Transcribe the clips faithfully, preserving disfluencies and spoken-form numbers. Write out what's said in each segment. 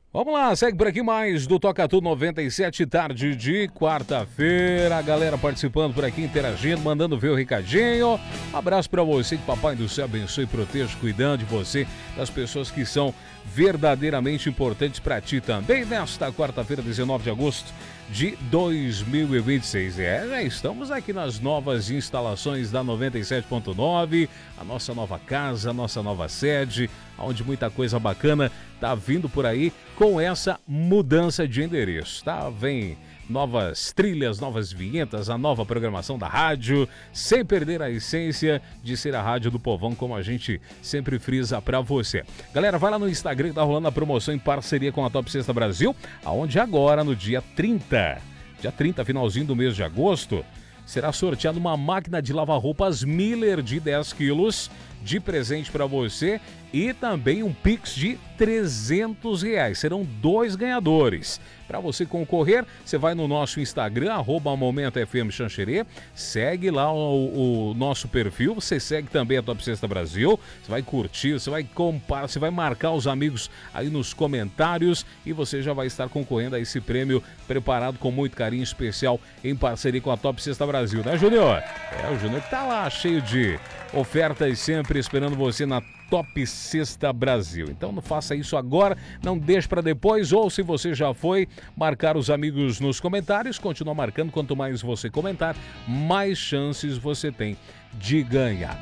Vamos lá, segue por aqui mais do Toca Tudo noventa e sete, tarde de quarta-feira. A galera participando por aqui, interagindo, mandando ver o recadinho. Um abraço pra você, que Papai do Céu abençoe e proteja, cuidando de você, das pessoas que são verdadeiramente importantes pra ti também. Nesta quarta-feira, dezenove de agosto de dois mil e vinte e seis. É, já estamos aqui nas novas instalações da noventa e sete ponto nove, a nossa nova casa, a nossa nova sede, onde muita coisa bacana tá vindo por aí com essa mudança de endereço, tá? Vem novas trilhas, novas vinhetas, a nova programação da rádio, sem perder a essência de ser a rádio do povão, como a gente sempre frisa pra você. Galera, vai lá no Instagram que tá rolando a promoção em parceria com a Top Sexta Brasil, aonde agora, no dia trinta, dia trinta, finalzinho do mês de agosto, será sorteada uma máquina de lavar roupas Miller de dez quilos de presente para você e também um Pix de trezentos reais. Serão dois ganhadores. Para você concorrer, você vai no nosso Instagram, arroba Momento F M Xanxerê, segue lá o, o nosso perfil, você segue também a Top Sexta Brasil, você vai curtir, você vai comparar, você vai marcar os amigos aí nos comentários e você já vai estar concorrendo a esse prêmio preparado com muito carinho especial em parceria com a Top Sexta Brasil, né, Júnior? É, o Júnior que tá lá cheio de ofertas sempre esperando você na Top Sexta Brasil. Então não faça isso agora, não deixe para depois, ou se você já foi, marcar os amigos nos comentários, continua marcando, quanto mais você comentar, mais chances você tem de ganhar.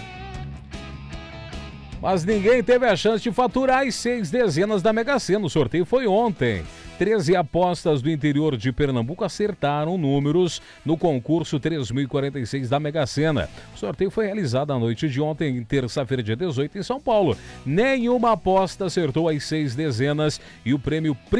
Mas ninguém teve a chance de faturar as seis dezenas da Mega Sena, o sorteio foi ontem. treze apostas do interior de Pernambuco acertaram números no concurso três mil e quarenta e seis da Mega Sena. O sorteio foi realizado à noite de ontem, terça-feira, dia dezoito, em São Paulo. Nenhuma aposta acertou as seis dezenas e o prêmio